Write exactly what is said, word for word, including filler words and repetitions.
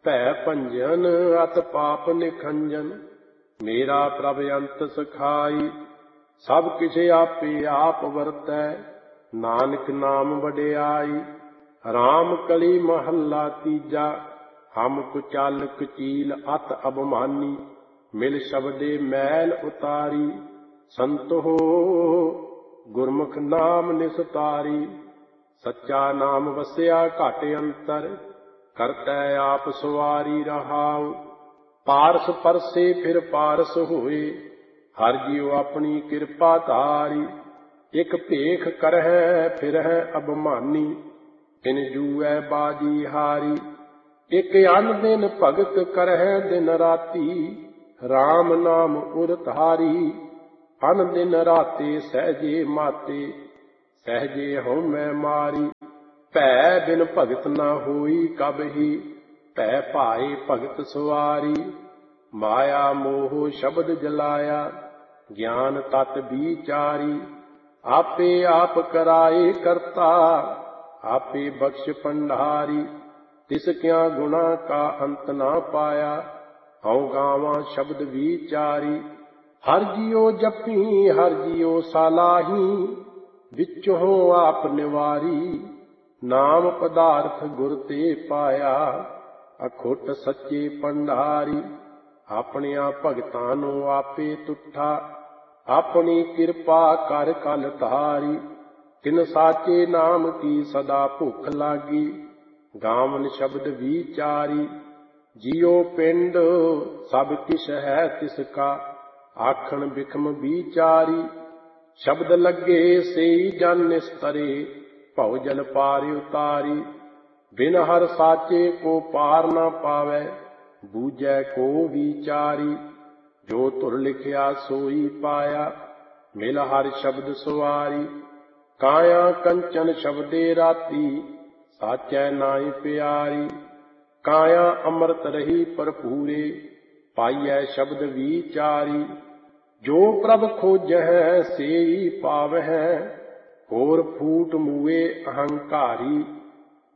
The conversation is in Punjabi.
ਭੈ ਭੰਜਨ ਅਤ ਪਾਪ ਨਿਖੰਜਨ। ਮੇਰਾ ਪ੍ਰਭ ਅੰਤ ਸਖਾਈ। ਸਭ ਕਿਛ ਆਪੇ ਆਪ ਵਰਤੈ, ਨਾਨਕ ਨਾਮ ਵਡਿਆਈ। ਰਾਮ ਕਲੀ ਮਹੱਲਾ ਤੀਜਾ। ਹਮ ਕੁਚਲ ਕੁਚੀਲ ਅਤ ਅਭਮਾਨੀ, ਮਿਲ ਸ਼ਬਦੇ ਮੈਲ ਉਤਾਰੀ। ਸੰਤ ਹੋ ਗੁਰਮੁਖ ਨਾਮ ਨਿਸਤਾਰੀ। ਸੱਚਾ ਨਾਮ ਵਸਿਆ ਘਟ ਅੰਤਰ, ਕਰਤੈ ਆਪ ਸਵਾਰੀ ਰਹਾਉ। ਪਾਰਸ ਪਰਸੇ ਫਿਰ ਪਾਰਸ ਹੋਏ, ਹਰਿ ਜੀਉ ਆਪਣੀ ਕਿਰਪਾ ਧਾਰੀ। ਇਕ ਭੇਖ ਕਰਹਿ ਫਿਰਹਿ ਅਭਮਾਨੀ, ਤਿਨ ਜੂਐ ਬਾਜੀ ਹਾਰੀ। ਇਕ ਅਨ ਦਿਨ ਭਗਤ ਕਰਹਿ ਦਿਨ ਰਾਤੀ, ਰਾਮ ਨਾਮ ਉਰ ਧਾਰੀ। ਅਨ ਦਿਨ ਰਾਤੇ ਸਹਿਜੇ ਮਾਤੇ, ਸਹਿਜੇ ਹਉਮੈ ਮਾਰੀ। ਭੈ ਬਿਨ ਭਗਤ ਨਾ ਹੋਈ ਕਬਹੀ, ਭੈ ਭਾਏ ਭਗਤ ਸਵਾਰੀ। ਮਾਇਆ ਮੋਹ ਸ਼ਬਦ ਜਲਾਇਆ, ਗਿਆਨ ਤਤ ਵਿਚਾਰੀ। ਆਪੇ ਆਪ ਕਰਾਏ ਕਰਤਾ, ਆਪੇ ਬਖਸ਼ ਭੰਡਾਰੀ। ਤਿਸ ਕਿਆ ਗੁਣਾ ਕਾ ਅੰਤ ਨਾ ਪਾਇਆ, ਹਉ ਗਾਵਾਂ ਸ਼ਬਦ ਵਿਚਾਰੀ। ਹਰਿ ਜੀਉ ਜਪੀ ਹਰਿ ਜੀਉ ਸਾਲਾਹੀ, ਵਿਚੋਂ ਆਪ ਨਿਵਾਰੀ। ਨਾਮ ਪਦਾਰਥ ਗੁਰ ਤੇ ਪਾਇਆ, ਅਖੁੱਟ ਸੱਚੇ ਭੰਡਾਰੀ। ਆਪਣਿਆਂ ਭਗਤਾਂ ਨੂੰ ਆਪੇ ਤੁਠਾ, ਆਪਣੀ ਕਿਰਪਾ ਕਰ ਕਲ ਧਾਰੀ। ਤਿਨ ਸਾਚੇ ਨਾਮ ਕੀ ਸਦਾ ਭੁੱਖ ਲਾਗੀ, ਗਾਵਨ ਸ਼ਬਦ ਵਿਚਾਰੀ। ਜੀਉ ਪਿੰਡ ਸਭ ਕਿਛ ਹੈ ਤਿਸ ਕਾ, ਆਖਣ ਬਿਖਮ ਵਿਚਾਰੀ। ਸ਼ਬਦ ਲੱਗੇ ਸੇਈ ਜਨ ਨਿਸਤਰੇ, ਭਉ ਜਲ ਪਾਰ ਉਤਾਰੀ। ਬਿਨ ਹਰ ਸਾਚੇ ਕੋ ਪਾਰ ਨਾ ਪਾਵੈ, ਬੂਝੈ ਕੋ ਵਿਚਾਰੀ। ਜੋ ਧੁਰ ਲਿਖਿਆ ਸੋਈ ਪਾਇਆ, ਮਿਲ ਹਰਿ ਸ਼ਬਦ ਸਵਾਰੀ। ਕਾਇਆ ਕੰਚਨ ਸ਼ਬਦੇ ਰਾਤੀ, ਸਾਚੈ ਨਾਇ ਪਿਆਰੀ। ਕਾਇਆ ਅੰਮ੍ਰਿਤ ਰਹੀ ਭਰਪੂਰੇ, ਪਾਈਐ ਸ਼ਬਦ ਵਿਚਾਰੀ। ਜੋ ਪ੍ਰਭ ਖੋਜਹਿ ਸੇਈ ਪਾਵਹਿ, ਹੋਰ ਫੂਟ ਮੂਏ ਅਹੰਕਾਰੀ।